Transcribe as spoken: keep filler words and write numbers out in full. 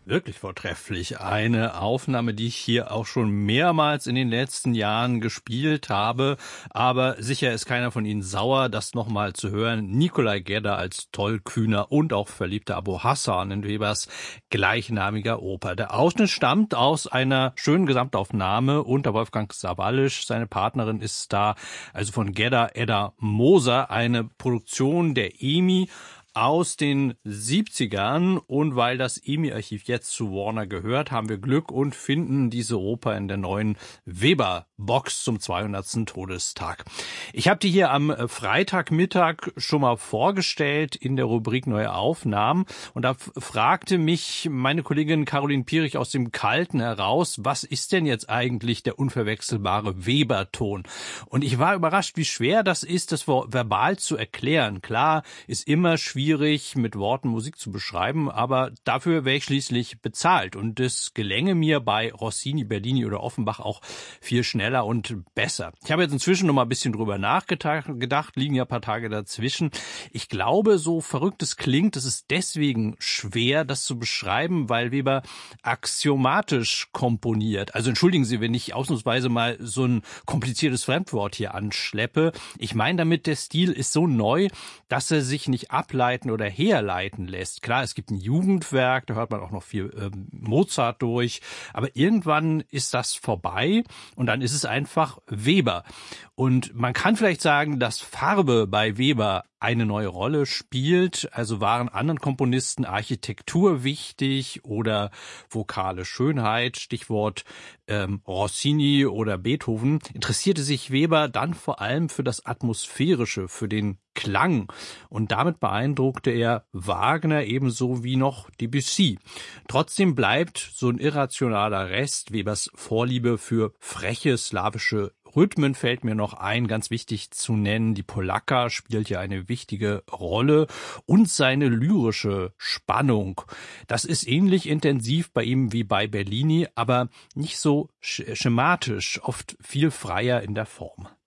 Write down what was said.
Wirklich vortrefflich. Eine Aufnahme, die ich hier auch schon mehrmals in den letzten Jahren gespielt habe. Aber sicher ist keiner von Ihnen sauer, das nochmal zu hören. Nikolai Gedda als tollkühner und auch verliebter Abu Hassan in Webers gleichnamiger Oper. Der Ausschnitt stammt aus einer schönen Gesamtaufnahme unter Wolfgang Sawallisch. Seine Partnerin ist da, also von Gedda, Edda Moser, eine Produktion der E M I aus den siebzigern, und weil das E M I-Archiv jetzt zu Warner gehört, haben wir Glück und finden diese Oper in der neuen Weber-Box zum zweihundertsten Todestag. Ich habe die hier am Freitagmittag schon mal vorgestellt in der Rubrik Neue Aufnahmen, und da fragte mich meine Kollegin Caroline Pierich aus dem Kalten heraus, was ist denn jetzt eigentlich der unverwechselbare Weber-Ton? Und ich war überrascht, wie schwer das ist, das verbal zu erklären. Klar, ist immer schwierig, schwierig, mit Worten Musik zu beschreiben, aber dafür wäre ich schließlich bezahlt, und es gelänge mir bei Rossini, Bellini oder Offenbach auch viel schneller und besser. Ich habe jetzt inzwischen noch mal ein bisschen drüber nachgedacht, liegen ja ein paar Tage dazwischen. Ich glaube, so verrückt es klingt, es ist deswegen schwer, das zu beschreiben, weil Weber axiomatisch komponiert. Also entschuldigen Sie, wenn ich ausnahmsweise mal so ein kompliziertes Fremdwort hier anschleppe. Ich meine damit, der Stil ist so neu, dass er sich nicht ableitet oder herleiten lässt. Klar, es gibt ein Jugendwerk, da hört man auch noch viel ähm, Mozart durch, aber irgendwann ist das vorbei und dann ist es einfach Weber. Und man kann vielleicht sagen, dass Farbe bei Weber eine neue Rolle spielt. Also waren anderen Komponisten Architektur wichtig oder vokale Schönheit, Stichwort ähm, Rossini oder Beethoven, interessierte sich Weber dann vor allem für das Atmosphärische, für den Klang. Und damit beeindruckte er Wagner ebenso wie noch Debussy. Trotzdem bleibt so ein irrationaler Rest. Webers Vorliebe für freche slawische Rhythmen fällt mir noch ein, ganz wichtig zu nennen. Die Polacca spielt ja eine wichtige Rolle, und seine lyrische Spannung. Das ist ähnlich intensiv bei ihm wie bei Bellini, aber nicht so schematisch, oft viel freier in der Form.